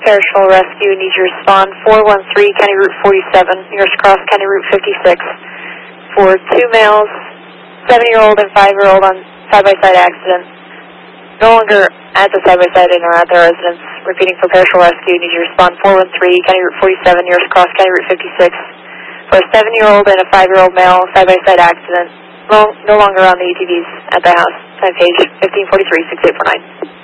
Perishable Rescue, need you to respond 413 County Route 47, nearest cross County Route 56, for 2 males, 7-year-old and 5-year-old on side-by-side accident. No longer at the side-by-side and are at their residence. Repeating for Perishable Rescue, need you to respond 413 County Route 47, nearest cross County Route 56, for a 7-year-old and a 5-year-old male side-by-side accident. No longer on the ATVs at the house. Time page 1543-6849.